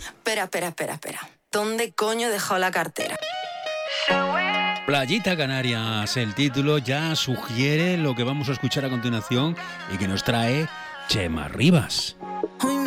Espera. ¿Dónde coño he dejado la cartera? Playita Canarias, el título ya sugiere lo que vamos a escuchar a continuación y que nos trae Chema Rivas.